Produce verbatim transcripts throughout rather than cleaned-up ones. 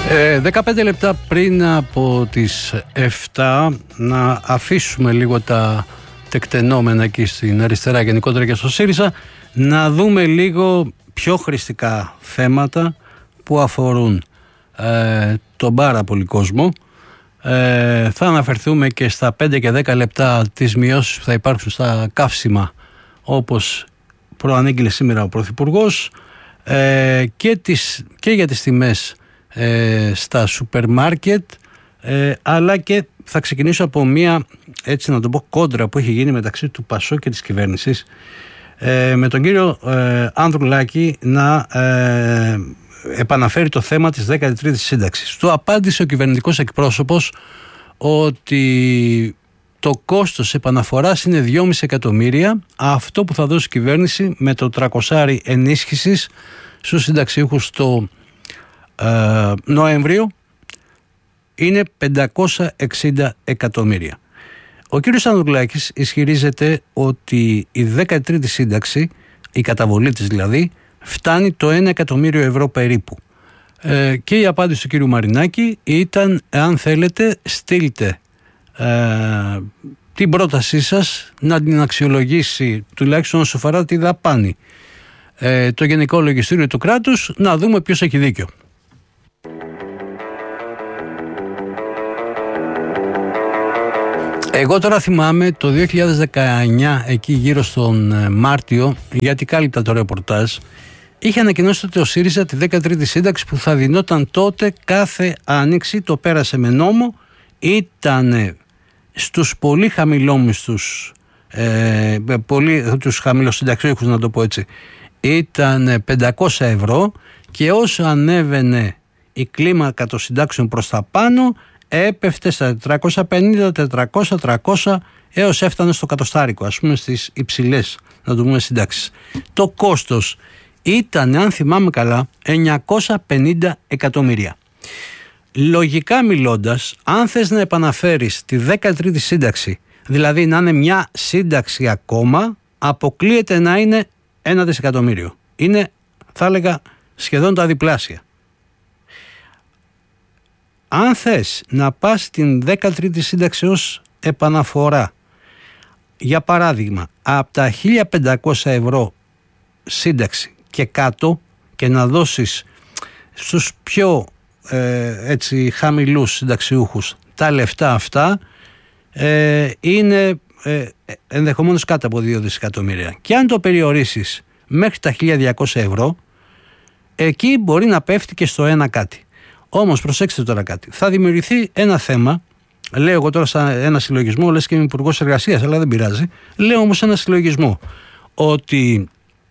Ε, δεκαπέντε λεπτά πριν από τις εφτά να αφήσουμε λίγο τα τεκτενόμενα εκεί στην αριστερά, γενικότερα και στο ΣΥΡΙΖΑ, να δούμε λίγο πιο χρηστικά θέματα που αφορούν ε, τον πάρα πολύ κόσμο. Ε, θα αναφερθούμε και στα πέντε και δέκα λεπτά τις μειώσεις που θα υπάρξουν στα καύσιμα, όπως προανήγγειλε σήμερα ο Πρωθυπουργός, ε, και, τις, και για τις τιμές ε, στα σούπερ μάρκετ, ε, αλλά και θα ξεκινήσω από μία, έτσι να το πω, κόντρα που έχει γίνει μεταξύ του ΠΑΣΟΚ και της κυβέρνησης, ε, με τον κύριο ε, Ανδρουλάκη να ε, επαναφέρει το θέμα της δέκατη τρίτης σύνταξης. Του απάντησε ο κυβερνητικός εκπρόσωπος ότι το κόστος επαναφοράς είναι δυόμισι εκατομμύρια. Αυτό που θα δώσει η κυβέρνηση με το τριακόσια ενίσχυσης στους συνταξιούχους το ε, Νοέμβριο είναι πεντακόσια εξήντα εκατομμύρια. Ο κύριος Ανδρουλάκης ισχυρίζεται ότι η δέκατη τρίτη σύνταξη, η καταβολή της δηλαδή, φτάνει το ένα εκατομμύριο ευρώ περίπου. Ε, και η απάντηση του κύριου Μαρινάκη ήταν, αν θέλετε, στείλτε ε, την πρότασή σας να την αξιολογήσει τουλάχιστον όσο αφορά τη δαπάνη ε, το Γενικό Λογιστήριο του κράτους, να δούμε ποιος έχει δίκιο. Εγώ τώρα θυμάμαι το δύο χιλιάδες δεκαεννιά, εκεί γύρω στον Μάρτιο, γιατί κάλυπτα το ρεπορτάζ, είχε ανακοινώσει ότι ο ΣΥΡΙΖΑ τη δέκατη τρίτη σύνταξη που θα δινόταν τότε κάθε άνοιξη, το πέρασε με νόμο, ήταν στους πολύ χαμηλόμισθους, ε, πολύ, τους χαμηλοσυνταξιούχους να το πω έτσι, ήταν πεντακόσια ευρώ, και όσο ανέβαινε η κλίμακα των συντάξεων προς τα πάνω, έπεφτε στα τετρακόσια πενήντα, τετρακόσια, τριακόσια, έως έφτανε στο κατοστάρικο, ας πούμε στις υψηλές, να το πούμε, συντάξεις. Το κόστος ήταν, αν θυμάμαι καλά, εννιακόσια πενήντα εκατομμύρια. Λογικά μιλώντας, αν θες να επαναφέρεις τη δέκατη τρίτη σύνταξη, δηλαδή να είναι μια σύνταξη ακόμα, αποκλείεται να είναι ένα δισεκατομμύριο. Είναι, θα έλεγα, σχεδόν τα διπλάσια. Αν θες να πας την δέκατη τρίτη σύνταξη ως επαναφορά, για παράδειγμα, από τα χίλια πεντακόσια ευρώ σύνταξη και κάτω, και να δώσεις στους πιο ε, έτσι, χαμηλούς συνταξιούχους τα λεφτά αυτά, ε, είναι ε, ενδεχομένως κάτω από δύο δισεκατομμύρια. Και αν το περιορίσεις μέχρι τα χίλια διακόσια ευρώ, εκεί μπορεί να πέφτει και στο ένα κάτι. Όμως προσέξτε τώρα κάτι, θα δημιουργηθεί ένα θέμα, λέω εγώ τώρα σαν ένα συλλογισμό, λες και είμαι υπουργός εργασίας, αλλά δεν πειράζει, λέω όμως ένα συλλογισμό, ότι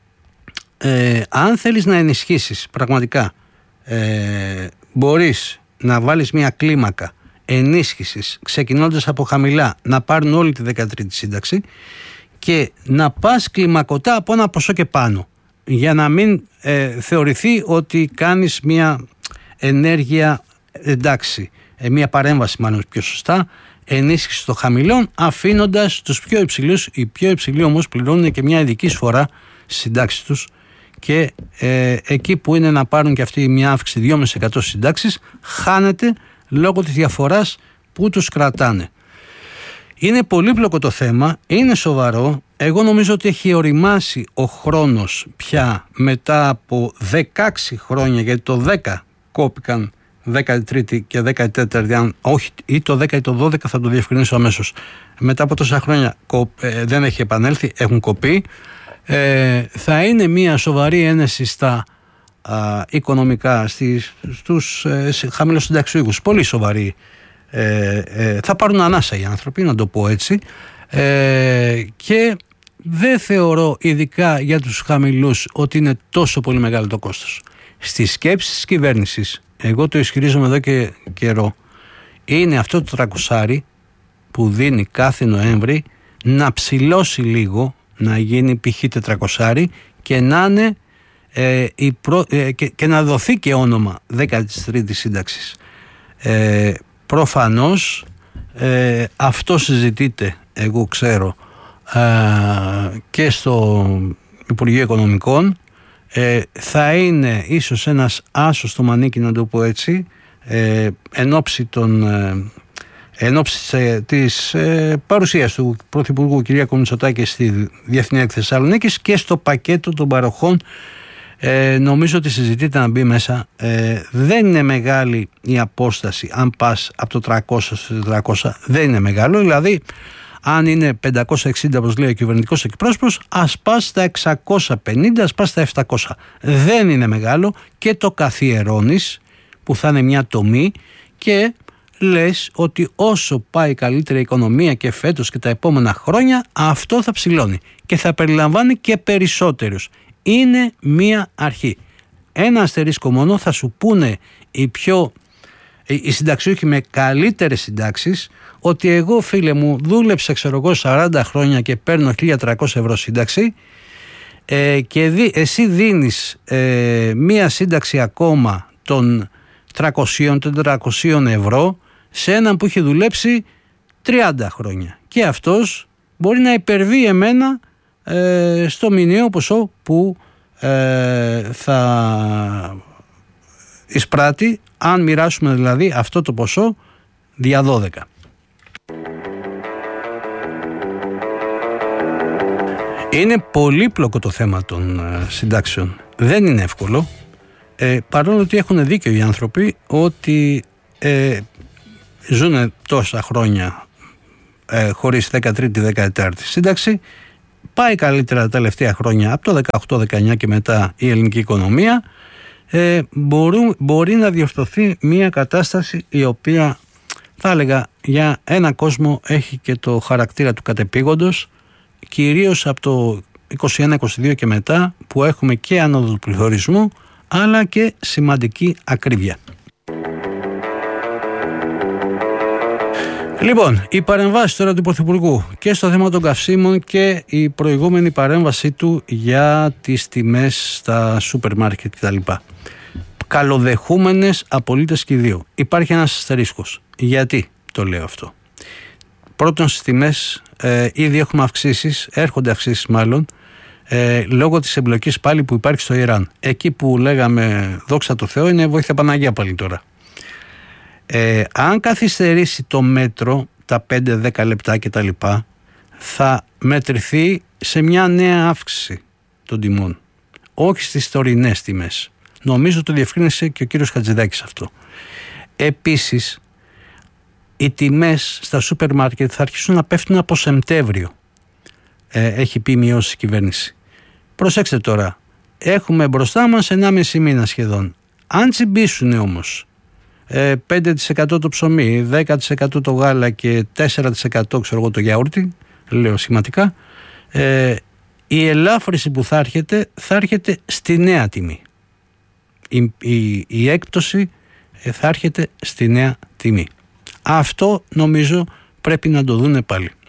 ε, αν θέλεις να ενισχύσεις πραγματικά, ε, μπορείς να βάλεις μια κλίμακα ενίσχυσης ξεκινώντας από χαμηλά, να πάρουν όλη τη δέκατη τρίτη σύνταξη και να πας κλιμακωτά από ένα ποσό και πάνω, για να μην ε, θεωρηθεί ότι κάνεις μια ενέργεια, εντάξει, ε, μια παρέμβαση μάλλον πιο σωστά, ενίσχυση των χαμηλών, αφήνοντας τους πιο υψηλούς. Οι πιο υψηλοί όμως πληρώνουν και μια ειδική εισφορά στις συντάξεις τους, και ε, εκεί που είναι να πάρουν και αυτοί μια αύξηση δυόμισι τοις εκατό συντάξεις, χάνεται λόγω της διαφοράς που τους κρατάνε. Είναι πολύπλοκο το θέμα, είναι σοβαρό. Εγώ νομίζω ότι έχει οριμάσει ο χρόνος πια μετά από δεκαέξι χρόνια, γιατί το δέκα κόπηκαν δέκατη τρίτη και δέκατη τέταρτη, αν όχι, ή το δέκα ή το δώδεκα, θα το διευκρινίσω αμέσως. Μετά από τόσα χρόνια ε, δεν έχει επανέλθει, έχουν κοπεί. Ε, θα είναι μια σοβαρή ένεση στα α, οικονομικά, στις, στους ε, χαμηλοσυνταξιούχους, πολύ σοβαρή. Ε, ε, θα πάρουν ανάσα οι άνθρωποι, να το πω έτσι, ε, και δεν θεωρώ, ειδικά για τους χαμηλούς, ότι είναι τόσο πολύ μεγάλο το κόστος. Στη σκέψη της κυβέρνησης, εγώ το ισχυρίζομαι εδώ και καιρό, είναι αυτό το τρακοσάρι που δίνει κάθε Νοέμβρη να ψηλώσει λίγο, να γίνει π.χ. τετρακοσάρι, και να είναι ε, η προ, ε, και, και να δοθεί και όνομα δέκατη τρίτη σύνταξης. Ε, προφανώς ε, αυτό συζητείται, εγώ ξέρω, ε, και στο Υπουργείο Οικονομικών. Ε, θα είναι ίσως ένας άσος στο μανίκι, να το πω έτσι, ε, εν ώψη των... Ε, εν ώψη της ε, παρουσίας του Πρωθυπουργού Κυριάκου Μητσοτάκη στη Διεθνή Έκθεση Θεσσαλονίκης και στο πακέτο των παροχών, ε, νομίζω ότι συζητείται να μπει μέσα. Ε, δεν είναι μεγάλη η απόσταση αν πας από το τριακόσια στο τετρακόσια, δεν είναι μεγάλο, δηλαδή αν είναι πεντακόσια εξήντα όπως λέει ο κυβερνητικός εκπρόσωπος, ας πας στα εξακόσια πενήντα, ας πας στα επτακόσια. Δεν είναι μεγάλο και το καθιερώνεις που θα είναι μια τομή και λες ότι όσο πάει καλύτερη η οικονομία και φέτος και τα επόμενα χρόνια, αυτό θα ψηλώνει και θα περιλαμβάνει και περισσότερους. Είναι μία αρχή. Ένα αστερίσκο μόνο, θα σου πούνε οι πιο οι συνταξιούχοι με καλύτερες συντάξεις ότι εγώ, φίλε μου, δούλεψα ξέρω εγώ σαράντα χρόνια και παίρνω χίλια τριακόσια ευρώ σύνταξη ε, και δι, εσύ δίνεις ε, μία σύνταξη ακόμα των τριακόσια τετρακόσια ευρώ σε έναν που είχε δουλέψει τριάντα χρόνια και αυτός μπορεί να υπερβεί εμένα ε, στο μηνιαίο ποσό που ε, θα εισπράττει, αν μοιράσουμε δηλαδή αυτό το ποσό δια δώδεκα. Είναι πολύπλοκο το θέμα των ε, συντάξεων. Δεν είναι εύκολο, ε, παρόλο ότι έχουν δίκιο οι άνθρωποι ότι ε, ζουν τόσα χρόνια ε, χωρίς δεκατρίτης δεκατέταρτης σύνταξη. Πάει καλύτερα τα τελευταία χρόνια, από το δεκαοκτώ δεκαεννιά και μετά η ελληνική οικονομία. Ε, μπορούν, μπορεί να διορθωθεί μια κατάσταση η οποία θα έλεγα για ένα κόσμο έχει και το χαρακτήρα του κατεπήγοντος, κυρίως από το είκοσι ένα είκοσι δύο και μετά που έχουμε και άνοδο του πληθωρισμού αλλά και σημαντική ακρίβεια. Λοιπόν, η παρεμβάση τώρα του Πρωθυπουργού και στο θέμα των καυσίμων και η προηγούμενη παρέμβαση του για τις τιμές στα σούπερ μάρκετ κτλ. Καλοδεχούμενες απολύτως και οι δύο. Υπάρχει ένας αστερίσκος. Γιατί το λέω αυτό? Πρώτον, στις τιμές ε, ήδη έχουμε αυξήσεις, έρχονται αυξήσεις μάλλον, ε, λόγω της εμπλοκής πάλι που υπάρχει στο Ιράν. Εκεί που λέγαμε δόξα τω Θεώ είναι βοήθεια Παναγία πάλι τώρα. Ε, αν καθυστερήσει το μέτρο τα πέντε δέκα λεπτά και τα λοιπά, θα μετρηθεί σε μια νέα αύξηση των τιμών, όχι στις τωρινές τιμές. Νομίζω το διευκρίνησε και ο κύριος Χατζηδάκης αυτό. Επίσης, οι τιμές στα σούπερ μάρκετ θα αρχίσουν να πέφτουν από Σεπτέμβριο, ε, έχει πει μειώσει η κυβέρνηση. Προσέξτε τώρα, έχουμε μπροστά μας ενάμιση μήνα σχεδόν. Αν τσιμπήσουν όμως πέντε τοις εκατό το ψωμί, δέκα τοις εκατό το γάλα και τέσσερα τοις εκατό ξέρω εγώ το γιαούρτι, λέω σχηματικά, ε, η ελάφρυνση που θα έρχεται θα έρχεται στη νέα τιμή. Η, η, η έκπτωση θα έρχεται στη νέα τιμή. Αυτό νομίζω πρέπει να το δούνε πάλι.